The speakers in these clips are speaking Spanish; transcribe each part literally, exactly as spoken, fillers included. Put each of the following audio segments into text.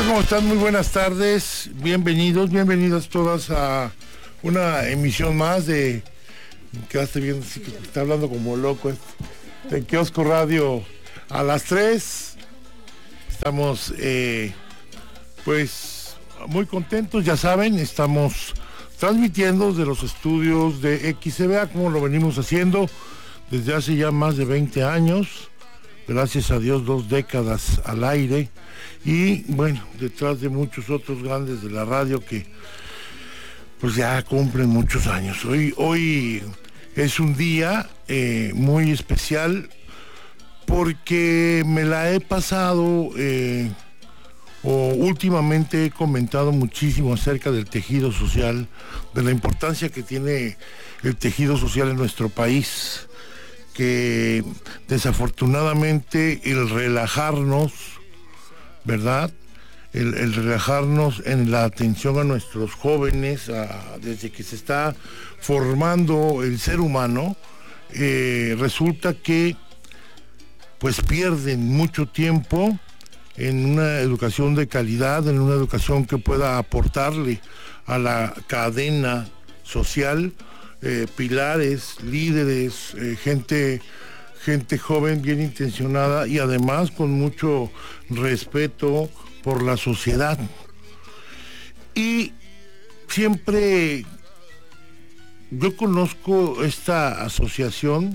¿Cómo están? Muy buenas tardes, bienvenidos, bienvenidas todas a una emisión más de, quedaste viendo, sí, que está hablando como loco, de Kiosco Radio a las tres. Estamos eh, pues muy contentos, ya saben, estamos transmitiendo desde los estudios de X C B A, como lo venimos haciendo desde hace ya más de veinte años, gracias a Dios, dos décadas al aire. Y bueno, detrás de muchos otros grandes de la radio que pues ya cumplen muchos años. Hoy, hoy es un día eh, muy especial porque me la he pasado eh, o últimamente he comentado muchísimo acerca del tejido social, de la importancia que tiene el tejido social en nuestro país, que desafortunadamente el relajarnos, ¿verdad? El, el relajarnos en la atención a nuestros jóvenes, a, desde que se está formando el ser humano, eh, resulta que pues pierden mucho tiempo en una educación de calidad, en una educación que pueda aportarle a la cadena social eh, pilares, líderes, eh, gente... gente joven, bien intencionada y además con mucho respeto por la sociedad. Y siempre yo conozco esta asociación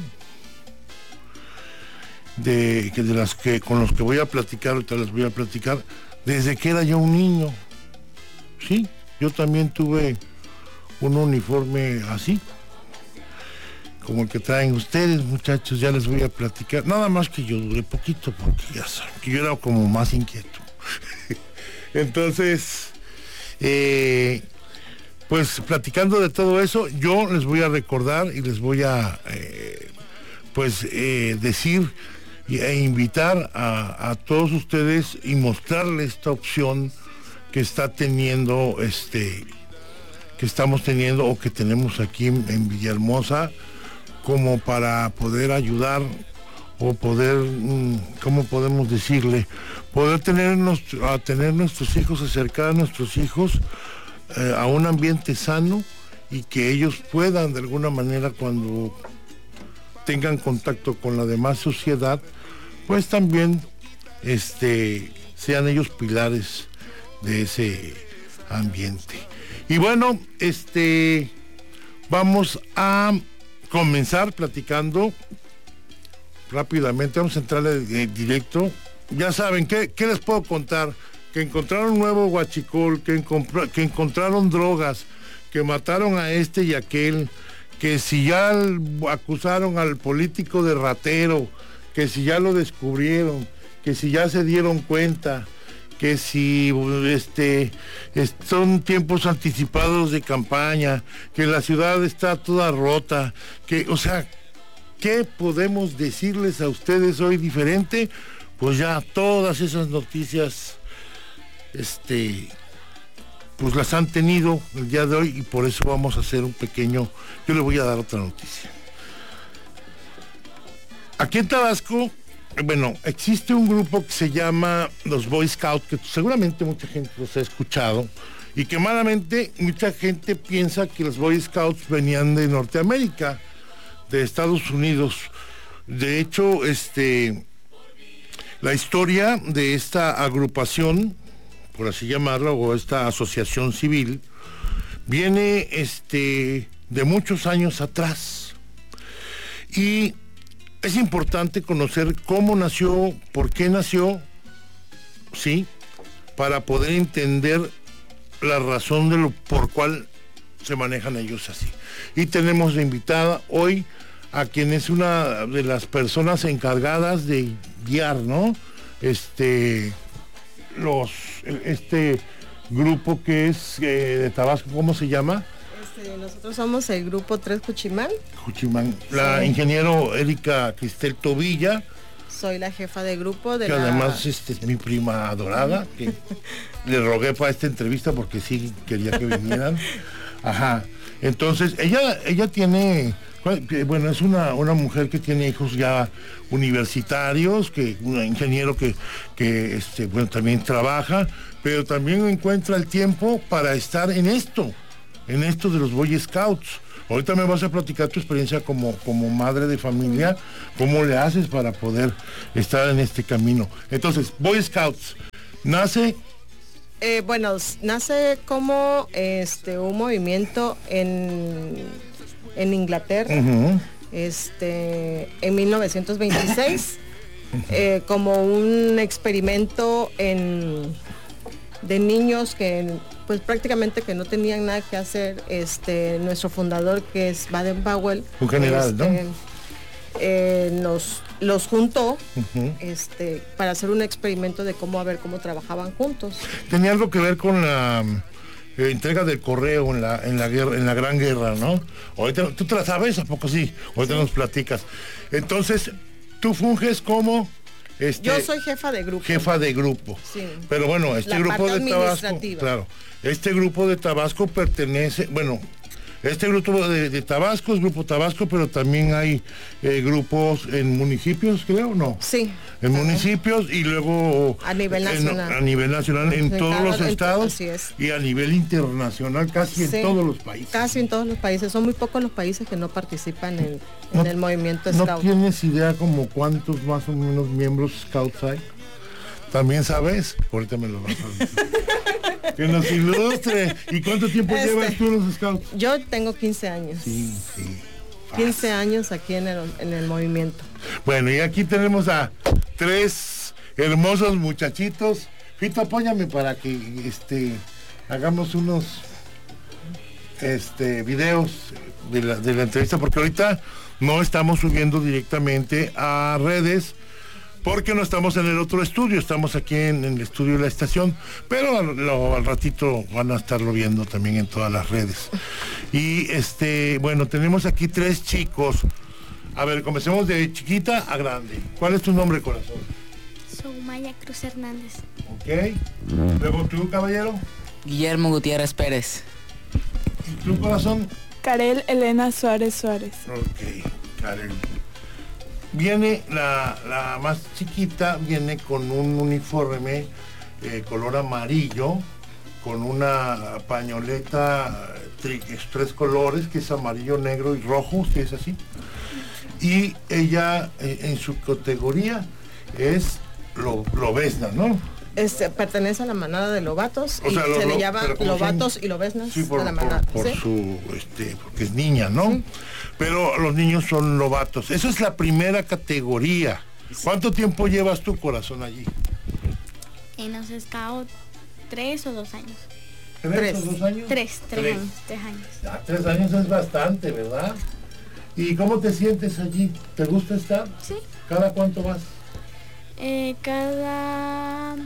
de, de las que con los que voy a platicar, ahorita les voy a platicar, desde que era yo un niño. Sí, yo también tuve un uniforme así, como el que traen ustedes, muchachos, ya les voy a platicar. Nada más que yo duré poquito, porque ya saben, que yo era como más inquieto. Entonces, eh, pues platicando de todo eso, yo les voy a recordar y les voy a, eh, pues, eh, decir e invitar a, a todos ustedes y mostrarles esta opción que está teniendo, este, que estamos teniendo o que tenemos aquí en, en Villahermosa, como para poder ayudar o poder, ¿cómo podemos decirle? Poder tenernos, a tener nuestros hijos, acercar a nuestros hijos eh, a un ambiente sano y que ellos puedan de alguna manera, cuando tengan contacto con la demás sociedad, pues también este, sean ellos pilares de ese ambiente. Y bueno, este, vamos a comenzar platicando rápidamente. Vamos a entrar en directo. Ya saben, ¿qué, qué les puedo contar? Que encontraron un nuevo huachicol, que, que encontraron drogas, que mataron a este y aquel, que si ya acusaron al político de ratero, que si ya lo descubrieron, que si ya se dieron cuenta, que si este, son tiempos anticipados de campaña, que la ciudad está toda rota, que, o sea, ¿qué podemos decirles a ustedes hoy diferente? Pues ya todas esas noticias, este, pues las han tenido el día de hoy y por eso vamos a hacer un pequeño, yo le voy a dar otra noticia. Aquí en Tabasco, bueno, existe un grupo que se llama los Boy Scouts, que seguramente mucha gente los ha escuchado, y que malamente mucha gente piensa que los Boy Scouts venían de Norteamérica, de Estados Unidos. De hecho, este, la historia de esta agrupación, por así llamarla, o esta asociación civil, viene este, de muchos años atrás. Y es importante conocer cómo nació, por qué nació, sí, para poder entender la razón de lo por cual se manejan ellos así. Y tenemos de invitada hoy a quien es una de las personas encargadas de guiar, ¿no? Este, los, este grupo que es eh, de Tabasco, ¿cómo se llama? Nosotros somos el grupo tres Cuchimán. Cuchimán. La sí. Ingeniero Erika Cristel Tobilla. Soy la jefa de grupo de que la... además este, es mi prima adorada, que le rogué para esta entrevista porque sí quería que vinieran. Ajá. Entonces, ella, ella tiene Bueno, es una, una mujer que tiene hijos ya universitarios, que un ingeniero que, que este, bueno, también trabaja, pero también encuentra el tiempo para estar en esto, en esto de los Boy Scouts. Ahorita me vas a platicar tu experiencia como, como madre de familia, cómo le haces para poder estar en este camino. Entonces, Boy Scouts, nace... Eh, bueno, nace como este un movimiento en, en Inglaterra, uh-huh. este, en mil novecientos veintiséis, eh, como un experimento en, de niños que pues prácticamente que no tenían nada que hacer. Este, nuestro fundador, que es Baden-Powell, un general, este, ¿no? eh, nos los juntó uh-huh. este, para hacer un experimento de cómo a ver cómo trabajaban juntos. Tenía algo que ver con la eh, entrega del correo en la en la guerra, en la Gran Guerra, ¿no? Ahorita tú te la sabes, ¿a poco sí? Ahorita sí. Nos platicas. Entonces, tú funges como este, yo soy jefa de grupo. Jefa de grupo. Sí. Pero bueno, este la grupo parte de Tabasco, claro, este grupo de Tabasco pertenece, bueno, este grupo de, de Tabasco es Grupo Tabasco, pero también hay eh, grupos en municipios, creo, ¿no? Sí. En uh-huh. municipios y luego... A nivel nacional. En, a nivel nacional en, en todos cada, los estados así es. Y a nivel internacional casi sí, en todos los países. Casi en todos los países. Son muy pocos los países que no participan en, no, en el movimiento ¿no Scout? ¿No tienes idea como cuántos más o menos miembros Scouts hay? ¿También sabes? Ahorita me lo vas a decir. Que nos ilustre. ¿Y cuánto tiempo este, llevas tú en los Scouts? Yo tengo quince años. Sí, sí. quince años aquí en el, en el movimiento. Bueno, y aquí tenemos a tres hermosos muchachitos. Fito, apóyame para que este hagamos unos este videos de la, de la entrevista, porque ahorita no estamos subiendo directamente a redes, porque no estamos en el otro estudio, estamos aquí en, en el estudio de la estación, pero al, lo, al ratito van a estarlo viendo también en todas las redes. Y este, bueno, tenemos aquí tres chicos. A ver, comencemos de chiquita a grande. ¿Cuál es tu nombre, corazón? Soumaya Cruz Hernández. Ok. Luego tú, caballero. Guillermo Gutiérrez Pérez. ¿Y tu corazón? Karel Elena Suárez Suárez. Ok, Karel. Viene la, la más chiquita, viene con un uniforme eh, color amarillo, con una pañoleta tri, tres colores, que es amarillo, negro y rojo, si es así. Y ella eh, en su categoría es lo, lobesna, ¿no? Este, pertenece a la manada de lobatos, o y sea, lo, se lo, le llama lobatos son, y lobesnas, sí, por, a la manada. Por, por ¿sí? su, este, porque es niña, ¿no? Sí. Pero los niños son lobatos. Esa es la primera categoría. Sí. ¿Cuánto tiempo llevas tu corazón allí? En los Scouts, tres o dos años. ¿Tres, tres. o dos años? Tres, tres, tres. años, tres años. Ah, tres años es bastante, ¿verdad? ¿Y cómo te sientes allí? ¿Te gusta estar? Sí. ¿Cada cuánto vas? Eh, cada...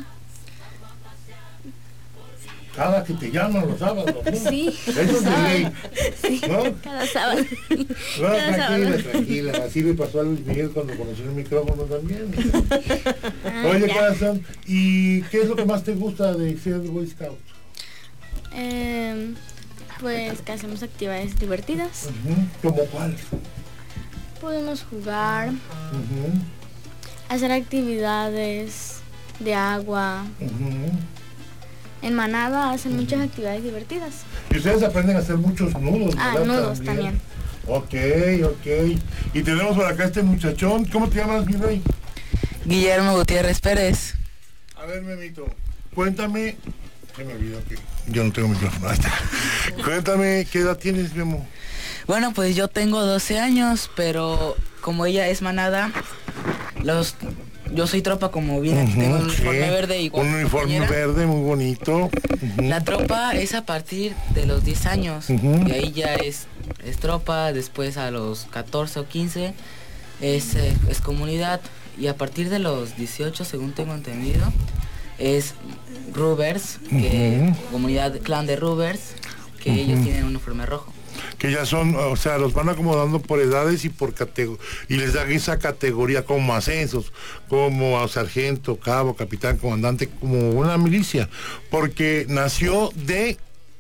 Cada que te llaman los sábados, ¿no? Sí. Eso es de ley, sí, ¿no? Cada sábado. No, cada tranquila, sábado. tranquila. Así me pasó a Luis Miguel cuando conocí el micrófono también. Ah, Oye, ya. corazón, ¿y qué es lo que más te gusta de ser Boy Scout? Eh, pues que hacemos actividades divertidas. Uh-huh. ¿Cómo cuál? Podemos jugar, Uh-huh. hacer actividades de agua. Uh-huh. En manada hacen uh-huh. muchas actividades divertidas. Y ustedes aprenden a hacer muchos nudos, Ah, ¿verdad? nudos también. también. Ok, ok. Y tenemos por acá este muchachón. ¿Cómo te llamas, mi rey? Guillermo Gutiérrez Pérez. A ver, Memito, cuéntame. Se me olvidó que yo no tengo micrófono. Ahí está. Cuéntame, ¿qué edad tienes, Memo? Bueno, pues yo tengo doce años, pero como ella es manada, los yo soy tropa, como viene, uh-huh, tengo un uniforme sí. verde igual. Un uniforme compañera. verde muy bonito. Uh-huh. La tropa es a partir de los diez años, uh-huh. y ahí ya es, es tropa, después a los catorce o quince es, eh, es comunidad, y a partir de los dieciocho, según tengo entendido, es Rubers, que uh-huh. comunidad clan de Rubers, que uh-huh. ellos tienen un uniforme rojo. Que ya son, o sea, los van acomodando por edades y por categoría, y les dan esa categoría como ascensos, como sargento, cabo, capitán, comandante, como una milicia, porque nació de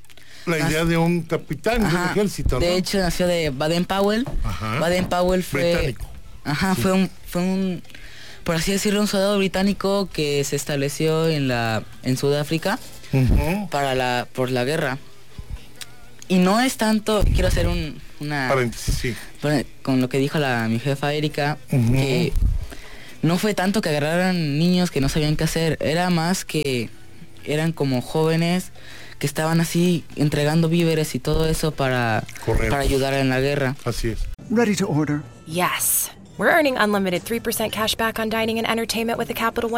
la idea de un capitán Ajá, del ejército, ¿no? De hecho, nació de Baden-Powell. Ajá. Baden-Powell fue... Británico. Ajá, sí. fue un... Fue un por así decirlo, un soldado británico que se estableció en la en Sudáfrica uh-huh. para la por la guerra. Y no es tanto, quiero hacer un una paréntesis, sí. con lo que dijo la mi jefa Erika, uh-huh. que no fue tanto que agarraran niños que no sabían qué hacer, era más que eran como jóvenes que estaban así entregando víveres y todo eso para Correcto. para ayudar en la guerra. Así es. Ready to order? Yes. We're earning unlimited three percent cash back on dining and entertainment with a Capital One